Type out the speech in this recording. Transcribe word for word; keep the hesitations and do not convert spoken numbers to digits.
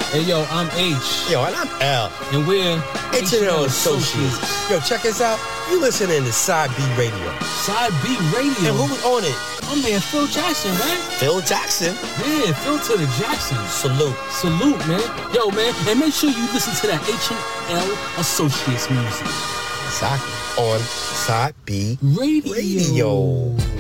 Hey, yo, I'm H. Yo, and I'm L. And we're H and L Associates. Yo, check us out. You listening to Side B Radio. Side B Radio. And who's on it? My man, Phil Jackson, right? Phil Jackson. Yeah, Phil to the Jackson. Salute. Salute, man. Yo, man, and make sure you listen to that H and L Associates music. Exactly. On Side B Radio. Radio.